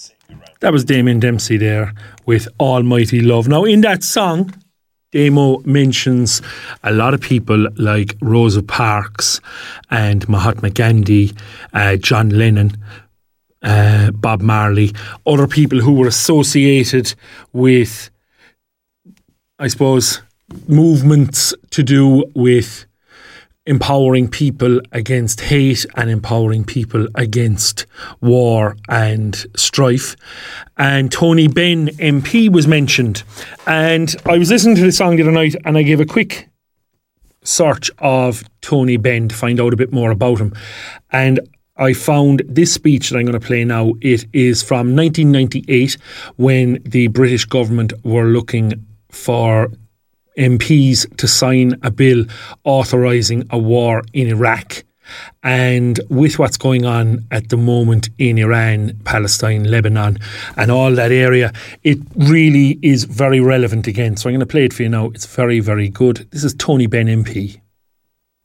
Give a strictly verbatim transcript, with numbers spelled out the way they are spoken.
That was Damien Dempsey there with Almighty Love. Now, in that song, Damo mentions a lot of people like Rosa Parks and Mahatma Gandhi, uh, John Lennon, uh, Bob Marley, other people who were associated with, I suppose, movements to do with empowering people against hate and empowering people against war and strife. And Tony Benn M P was mentioned. And I was listening to the song the other night and I gave a quick search of Tony Benn to find out a bit more about him. And I found this speech that I'm going to play now. It is from nineteen ninety-eight when the British government were looking for M Ps to sign a bill authorising a war in Iraq. And with what's going on at the moment in Iran, Palestine, Lebanon and all that area, it really is very relevant again. So I'm going to play it for you now. It's very, very good. This is Tony Benn M P.